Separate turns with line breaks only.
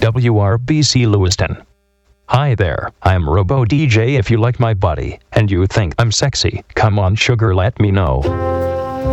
WRBC Lewiston. Hi there, I'm Robo DJ. If you like my body, and you think I'm sexy, come on sugar, let me know.